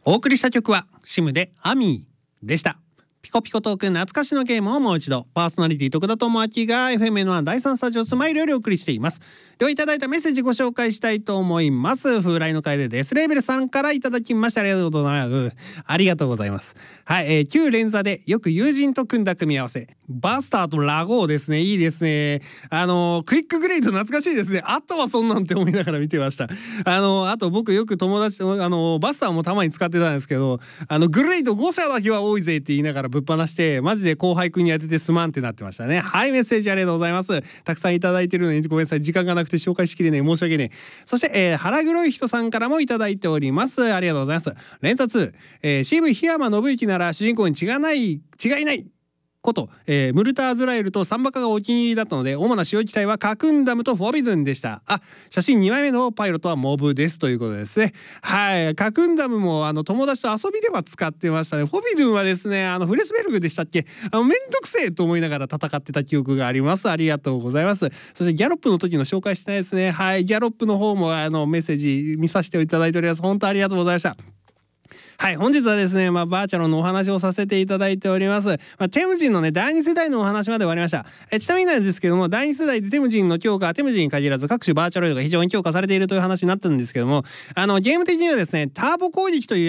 お送りした曲はシムでアミーでした。ピコピコトーク懐かしのゲームをもう一度、パーソナリティ徳田智明が FM1 第3スタジオスマイルよりお送りしています。ではいただいたメッセージご紹介したいと思います。風来の会でデスレーベルさんからいただきました。ありがとうございます。ありがとうございます。はい、旧連座でよく友人と組んだ組み合わせ、バスターとラゴーですね。いいですね。クイックグレイド懐かしいですね。あったわそんなんって思いながら見てました。あと僕よく友達とバスターもたまに使ってたんですけど、グレイド5社だけは多いぜって言いながらぶっ放してマジで後輩くんに当ててすまんってなってましたね。はい、メッセージありがとうございます。たくさんいただいてるのにごめんなさい、時間がなくて紹介しきれない、申し訳ねえ。そして、腹黒い人さんからもいただいております。ありがとうございます。連鎖2、CV 檜山信之なら主人公に違いないこと、ムルタ・アズラエルとサンバカがお気に入りだったので、主な使用機体はカクンダムとフォビドゥンでした。写真2枚目のパイロットはモブですということですね。はい、カクンダムも友達と遊びでは使ってましたね。フォビドゥンはですね、フレスベルグでしたっけ、めんどくせえと思いながら戦ってた記憶があります。ありがとうございます。そしてギャロップの時の紹介してないですね。はい、ギャロップの方もメッセージ見させていただいております。本当ありがとうございました。はい、本日はですね、バーチャロンのお話をさせていただいております。テムジンのね、第2世代のお話まで終わりました。ちなみになんですけども、第2世代でテムジンの強化、テムジンに限らず各種バーチャロイドが非常に強化されているという話になったんですけども、ゲーム的にはですね、ターボ攻撃という